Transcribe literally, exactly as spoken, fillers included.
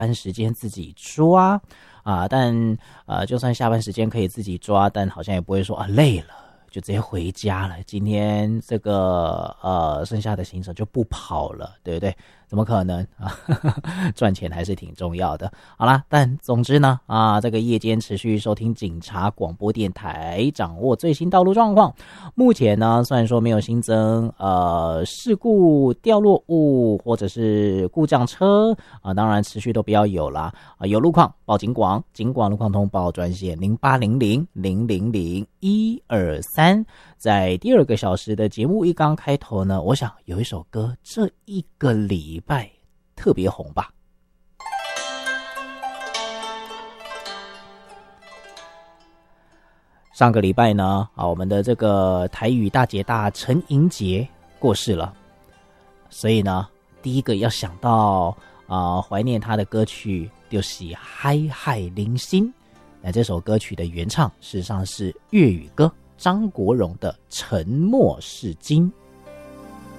班时间自己抓啊，但呃，就算下班时间可以自己抓，但好像也不会说啊累了就直接回家了，今天这个呃剩下的行程就不跑了，对不对？怎么可能啊？赚钱还是挺重要的。好啦，但总之呢，啊，这个夜间持续收听警察广播电台，掌握最新道路状况。目前呢，虽然说没有新增呃事故、掉落物或者是故障车啊，当然持续都不要有啦。啊，有路况报警广，警广路况通报专线零八零零零零零一二三。在第二个小时的节目一刚开头呢，我想有一首歌，这一个礼拜特别红吧。上个礼拜呢，啊，我们的这个台语大姐大陈莹洁过世了，所以呢，第一个要想到啊、呃、怀念她的歌曲就是《海海零星》。那这首歌曲的原唱事实上是粤语歌张国荣的《沉默是金》。